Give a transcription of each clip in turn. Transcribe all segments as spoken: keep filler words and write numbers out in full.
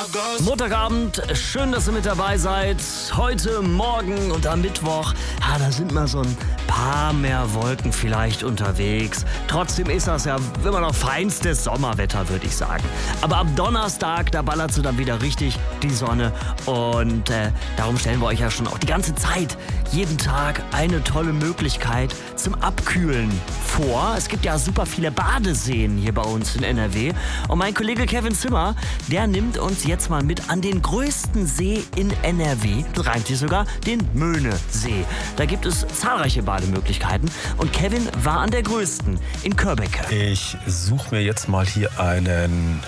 Montagabend, schön, dass ihr mit dabei seid. Heute, morgen und am Mittwoch, ja, da sind mal so ein paar mehr Wolken vielleicht unterwegs. Trotzdem ist das ja immer noch feinstes Sommerwetter, würde ich sagen. Aber am Donnerstag, da ballert sie dann wieder richtig die Sonne. Und äh, darum stellen wir euch ja schon auch die ganze Zeit, jeden Tag eine tolle Möglichkeit zum Abkühlen vor. Es gibt ja super viele Badeseen hier bei uns in N R W. Und mein Kollege Kevin Zimmer, der nimmt uns jetzt mal mit an den größten See in N R W. Das reimt sich sogar, den Möhnesee. Da gibt es zahlreiche Bademöglichkeiten. Und Kevin war an der größten, in Körbecke. Ich suche mir jetzt mal hier einen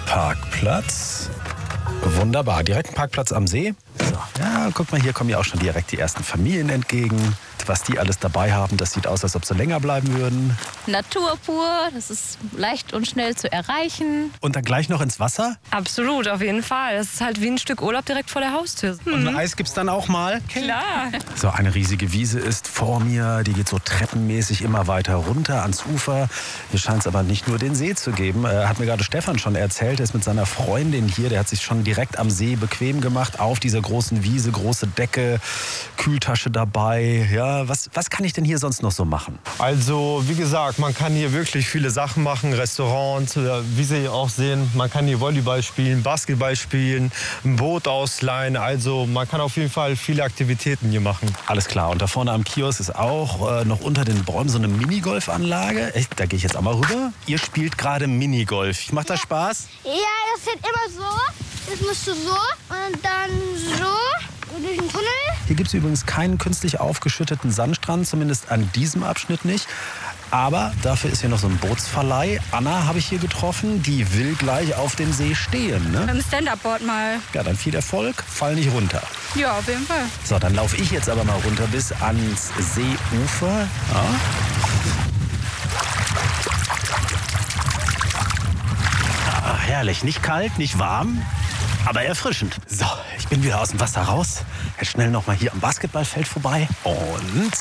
Parkplatz. Wunderbar, direkt ein Parkplatz am See. So, ja, guck mal, hier kommen ja auch schon direkt die ersten Familien entgegen. Was die alles dabei haben, das sieht aus, als ob sie länger bleiben würden. Natur pur, das ist leicht und schnell zu erreichen. Und dann gleich noch ins Wasser? Absolut, auf jeden Fall. Das ist halt wie ein Stück Urlaub direkt vor der Haustür. Hm. Und ein Eis gibt's dann auch mal? Klar. So, eine riesige Wiese ist vor mir. Die geht so treppenmäßig immer weiter runter ans Ufer. Hier scheint es aber nicht nur den See zu geben. Äh, hat mir gerade Stefan schon erzählt. Er ist mit seiner Freundin hier. Der hat sich schon direkt am See bequem gemacht. Auf dieser großen Wiese, große Decke, Kühltasche dabei. Ja, was, was kann ich denn hier sonst noch so machen? Also, wie gesagt, man kann hier wirklich viele Sachen machen. Restaurants, wie Sie auch sehen, man kann hier Volleyball spielen, Basketball spielen, ein Boot ausleihen. Also, man kann auf jeden Fall viele Aktivitäten hier machen. Alles klar. Und da vorne am Kiosk ist auch äh, noch unter den Bäumen so eine Minigolfanlage. Echt, da gehe ich jetzt auch mal rüber. Ihr spielt gerade Minigolf. Macht das Spaß? Ja, das wird immer so. Das musst du so und dann so. Durch den Tunnel. Hier gibt es übrigens keinen künstlich aufgeschütteten Sandstrand, zumindest an diesem Abschnitt nicht. Aber dafür ist hier noch so ein Bootsverleih. Anna habe ich hier getroffen, die will gleich auf dem See stehen. Ne? Mit dem Stand-Up-Board mal. Ja, dann viel Erfolg, fall nicht runter. Ja, auf jeden Fall. So, dann laufe ich jetzt aber mal runter bis ans Seeufer. Ja. Ah, herrlich, nicht kalt, nicht warm. Aber erfrischend. So, ich bin wieder aus dem Wasser raus. Jetzt schnell noch mal hier am Basketballfeld vorbei. Und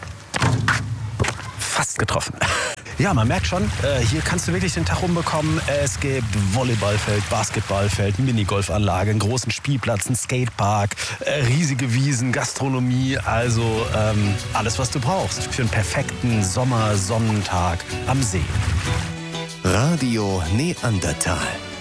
fast getroffen. Ja, man merkt schon, äh, hier kannst du wirklich den Tag rumbekommen. Es gibt Volleyballfeld, Basketballfeld, Minigolfanlage, einen großen Spielplatz, einen Skatepark, äh, riesige Wiesen, Gastronomie. Also ähm, alles, was du brauchst für einen perfekten Sommersonnentag am See. Radio Neandertal.